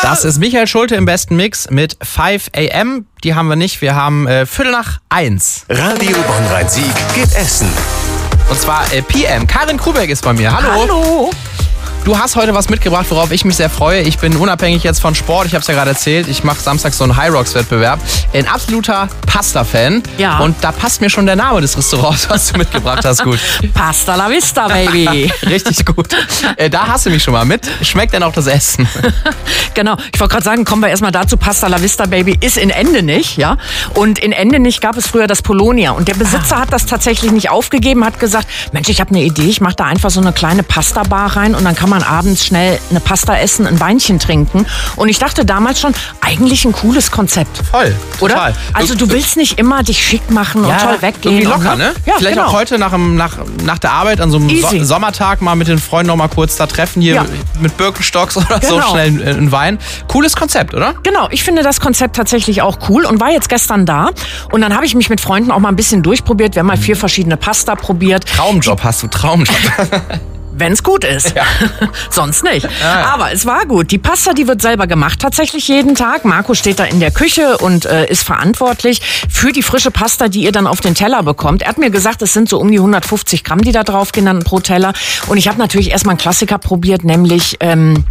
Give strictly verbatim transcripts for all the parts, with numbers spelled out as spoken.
Das ist Michael Schulte im besten Mix mit fünf a m. Die haben wir nicht, wir haben äh, Viertel nach eins. Radio Bonn-Rhein-Sieg geht essen. Und zwar äh, P M. Karin Krubeck ist bei mir. Hallo. Hallo. Du hast heute was mitgebracht, worauf ich mich sehr freue. Ich bin unabhängig jetzt von Sport, ich habe es ja gerade erzählt. Ich mache samstags so einen High-Rocks-Wettbewerb. Ein absoluter Pasta-Fan. Ja. Und da passt mir schon der Name des Restaurants, was du mitgebracht hast, gut. Pasta la vista, baby. Richtig gut. Äh, da hast du mich schon mal mit. Schmeckt denn auch das Essen? Genau. Ich wollte gerade sagen, kommen wir erstmal dazu. Pasta la vista, baby ist in Endenich, ja. Und in Endenich gab es früher das Polonia. Und der Besitzer ah. hat das tatsächlich nicht aufgegeben, hat gesagt, Mensch, ich habe eine Idee, ich mache da einfach so eine kleine Pasta-Bar rein und dann kann man abends schnell eine Pasta essen, ein Weinchen trinken. Und ich dachte damals schon, eigentlich ein cooles Konzept. Voll, oder? Total. Also du willst nicht immer dich schick machen und ja, toll weggehen. Irgendwie locker, und, ne? Ja, Vielleicht genau. auch heute nach, dem, nach, nach der Arbeit an so einem so- Sommertag mal mit den Freunden noch mal kurz da treffen, hier ja. mit Birkenstocks oder genau. so schnell einen Wein. Cooles Konzept, oder? Genau, ich finde das Konzept tatsächlich auch cool und war jetzt gestern da. Und dann habe ich mich mit Freunden auch mal ein bisschen durchprobiert. Wir haben mal vier verschiedene Pasta probiert. Traumjob hast du, Traumjob. Wenn es gut ist. Ja. Sonst nicht. Ja, ja. Aber es war gut. Die Pasta, die wird selber gemacht tatsächlich jeden Tag. Marco steht da in der Küche und äh, ist verantwortlich für die frische Pasta, die ihr dann auf den Teller bekommt. Er hat mir gesagt, es sind so um die hundertfünfzig Gramm, die da drauf gehen dann pro Teller. Und ich habe natürlich erstmal einen Klassiker probiert, nämlich... Ähm,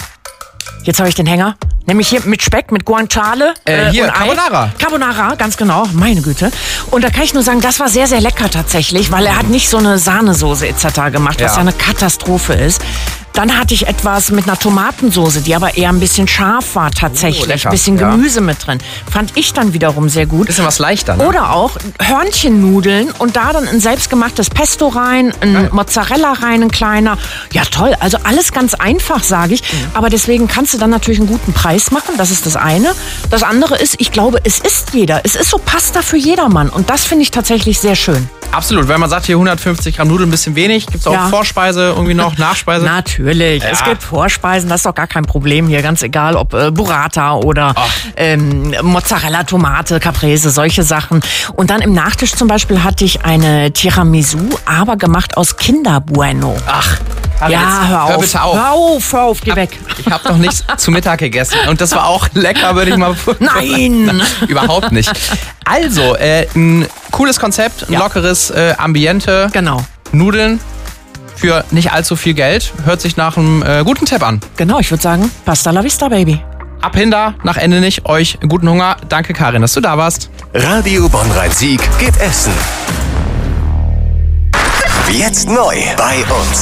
Jetzt habe ich den Hänger. Nämlich hier mit Speck, mit Guanciale. Äh, hier, und Ei. Carbonara. Carbonara, ganz genau. Meine Güte. Und da kann ich nur sagen, das war sehr, sehr lecker tatsächlich, weil er hat nicht so eine Sahnesoße et cetera gemacht, was Ja. ja eine Katastrophe ist. Dann hatte ich etwas mit einer Tomatensoße, die aber eher ein bisschen scharf war tatsächlich. Oh, lecker. Ein bisschen Ja. Gemüse mit drin. Fand ich dann wiederum sehr gut. Bisschen was leichter, ne? Oder auch Hörnchennudeln und da dann ein selbstgemachtes Pesto rein, ein Geil. Mozzarella rein, ein kleiner. Ja, toll. Also alles ganz einfach, sage ich. Mhm. Aber deswegen kannst du dann natürlich einen guten Preis machen. Das ist das eine. Das andere ist, ich glaube, es isst jeder. Es ist so Pasta für jedermann. Und das finde ich tatsächlich sehr schön. Absolut. Wenn man sagt, hier hundertfünfzig Gramm Nudeln, ein bisschen wenig. Gibt es auch Ja. Vorspeise, irgendwie noch Nachspeise? Natürlich. Ja. Es gibt Vorspeisen, das ist doch gar kein Problem hier. Ganz egal, ob äh, Burrata oder ähm, Mozzarella, Tomate, Caprese, solche Sachen. Und dann im Nachtisch zum Beispiel hatte ich eine Tiramisu, aber gemacht aus Kinder Bueno. Ach, Karin, Ja, jetzt hör auf. Hör bitte auf. Hör auf, hör auf, geh weg. Ich habe noch nichts zu Mittag gegessen. Und das war auch lecker, würde ich mal... Nein! Überhaupt nicht. Also, äh, ein cooles Konzept, ein Ja. lockeres äh, Ambiente. Genau. Nudeln für nicht allzu viel Geld. Hört sich nach einem äh, guten Tipp an. Genau, ich würde sagen, Pasta la vista, baby. Ab hinter, nach Ende nicht. Euch guten Hunger. Danke, Karin, dass du da warst. Radio Bonn-Rhein-Sieg geht essen. Jetzt neu bei uns.